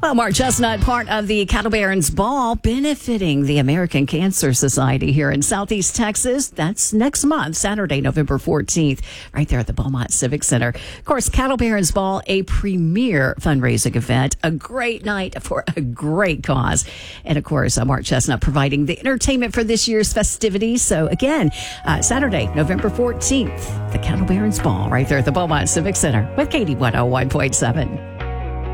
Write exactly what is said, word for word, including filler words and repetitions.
Well, Mark Chestnut, part of the Cattle Barons Ball, benefiting the American Cancer Society here in Southeast Texas. That's next month, Saturday, November fourteenth, right there at the Beaumont Civic Center. Of course, Cattle Barons Ball, a premier fundraising event, a great night for a great cause. And of course, uh, Mark Chestnut providing the entertainment for this year's festivities. So again, uh, Saturday, November fourteenth, the Cattle Barons Ball, right there at the Beaumont Civic Center with Katie one oh one point seven.